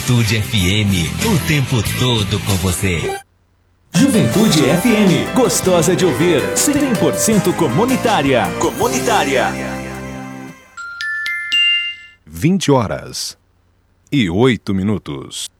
Juventude FM, o tempo todo com você. Juventude FM, gostosa de ouvir, 100% comunitária. 20h08.